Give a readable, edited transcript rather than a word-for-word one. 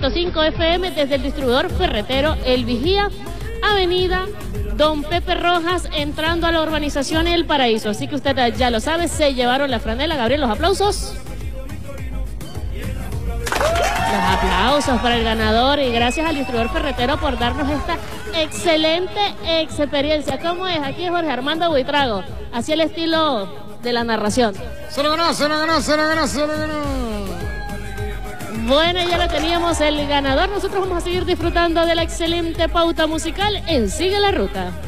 100.5 FM desde el distribuidor ferretero El Vigía, avenida Don Pepe Rojas, entrando a la urbanización El Paraíso. Así que usted ya lo sabe, se llevaron la franela. Gabriel, los aplausos. Los aplausos para el ganador y gracias al distribuidor ferretero por darnos esta excelente experiencia. ¿Cómo es? Aquí es Jorge Armando Buitrago, así el estilo de la narración. Se lo ganó, se lo ganó, se lo ganó, se lo ganó. Bueno, ya lo teníamos el ganador. Nosotros vamos a seguir disfrutando de la excelente pauta musical en Sigue la Ruta.